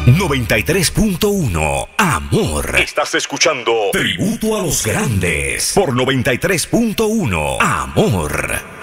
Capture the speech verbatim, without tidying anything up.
noventa y tres punto uno, Amor. Estás escuchando Tributo a los Grandes por noventa y tres punto uno, Amor.